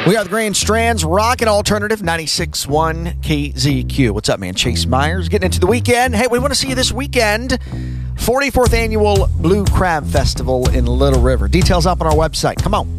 We are the Grand Strands Rock and Alternative 96.1 KZQ. What's up, man? Chase Myers getting into the weekend. Hey, we want to see you this weekend. 44th Annual Blue Crab Festival in Little River. Details up on our website. Come on.